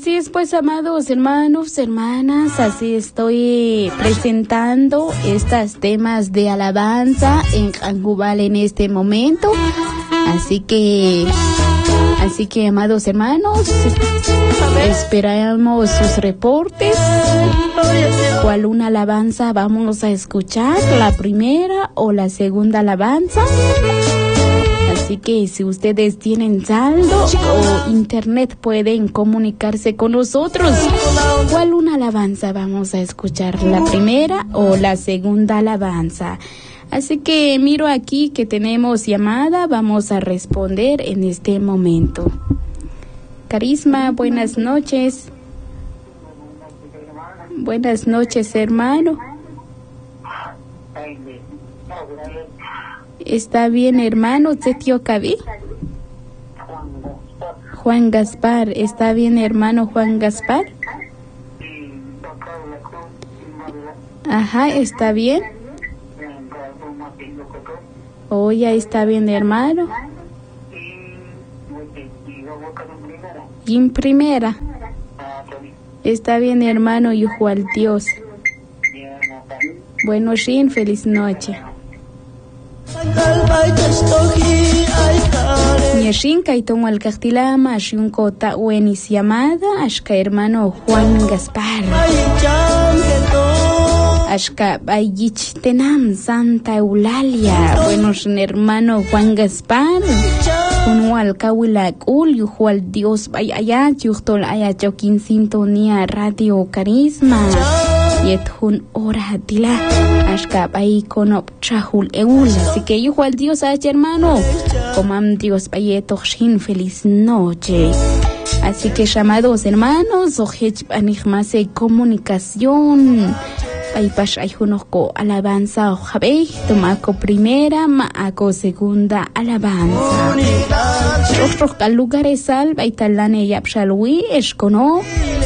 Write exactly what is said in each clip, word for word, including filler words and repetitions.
Así es, pues, amados hermanos, hermanas, así estoy presentando estos temas de alabanza en Cangubal en este momento. Así que, así que, amados hermanos, esperamos sus reportes. ¿Cuál una alabanza vamos a escuchar? ¿La primera o la segunda alabanza? Así que si ustedes tienen saldo o internet pueden comunicarse con nosotros. ¿Cuál una alabanza vamos a escuchar? ¿La primera o la segunda alabanza? Así que miro aquí que tenemos llamada. Vamos a responder en este momento. Carisma, buenas noches. Buenas noches, hermano. ¿Está bien, hermano? ¿Tío Cabi? Juan Gaspar. ¿Está bien, hermano Juan Gaspar? Ajá, ¿está bien? Oh, ya está bien, hermano. Y en primera. Está bien, hermano, y al Dios. Bueno, Shin, feliz noche. Nyashin kaiton al castilama ashun kota uenis llamada ashka hermano Juan Gaspar. Ashka bayich tenam Santa Eulalia. Bueno, hermano Juan Gaspar. Un walkawilak ul yuhual Dios bayaya yuhtol ayachokin sintonía Radio Carisma. Yethun ora tila ashka bay konop chahul eul. Así que yuhual Dios ay hermano. Comam Dios bayeto shin feliz noche. Así que llamados hermanos, ojech panigmase comunicación. Paipash ayunoco alabanza ojabey, tomaco primera, maaco segunda alabanza. Rostros al lugares al baitalane yapshalwi escono.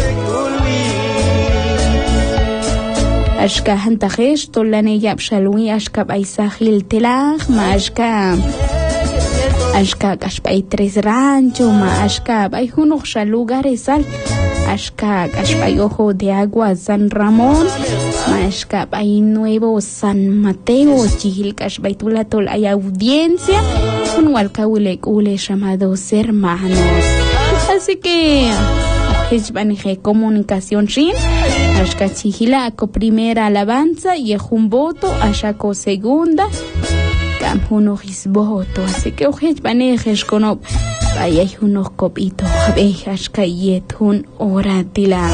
Ashka hantajesh tolane yapshalwi ashka baisahil telag ma ashka. Ashka kashpay tres rancho ma ashka bayunoc lugares al. Ashka kashpay ojo de agua San Ramón. Ashka bay nuevo San Mateo. Chihil kashpay tulatol hay audiencia. Un walkawilek ule llamados hermanos. Así que hechbanije comunicación shin. Ashka chihila ako primera alabanza y un voto ashako segunda. Unos votos, así que ojech manejes con vaya unos copitos, abejas cayet un oratila.